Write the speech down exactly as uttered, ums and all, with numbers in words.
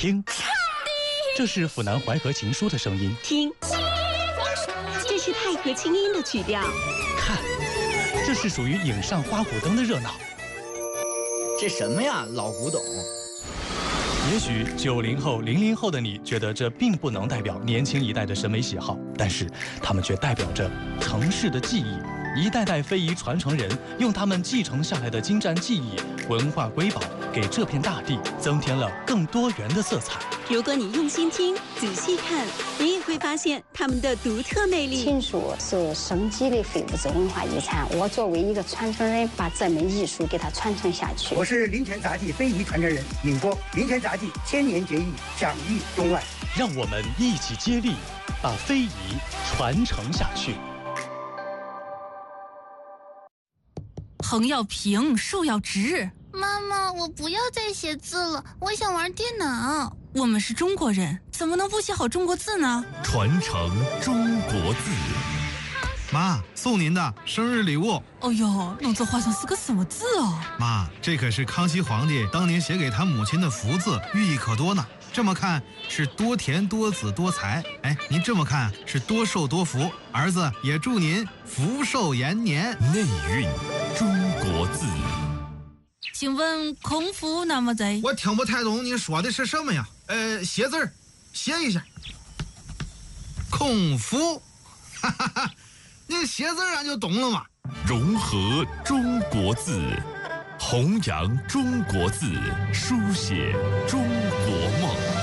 听，这是府南淮河情书的声音。 听，这是太和清音的曲调。 看，这是属于影上花鼓灯的热闹。 这什么呀，老古董？ 也许九零后、零零后的你觉得这并不能代表年轻一代的审美喜好，但是他们却代表着城市的记忆。一代代非遗传承人用他们继承下来的精湛技艺、文化瑰宝，给这片大地增添了更多元的色彩。 如果你用心听、仔细看，你也会发现他们的独特魅力。 青书是生机的非物质文化遗产，我作为一个传承人，把这门艺术给它传承下去。 我是林泉杂技非遗传承人闵波，林泉杂技千年结义，享誉中外。 让我们一起接力，把非遗传承下去。 横要平，竖要直。 妈妈，我不要再写字了，我想玩电脑。 我们是中国人，怎么能不写好中国字呢？ 传承中国字。 妈，送您的生日礼物。 哦呦，那这画上是个什么字哦？ 妈，这可是康熙皇帝当年写给他母亲的福字，寓意可多呢。这么看是多田多子多财，哎，您这么看是多寿多福。儿子也祝您福寿延年。 内蕴中国字。 请问空腹那么在？ 我听不太懂你说的是什么呀？呃，写字儿，写一下。空腹，哈哈哈，你写字俺就懂了嘛。 融合中国字，弘扬中国字，书写中国梦。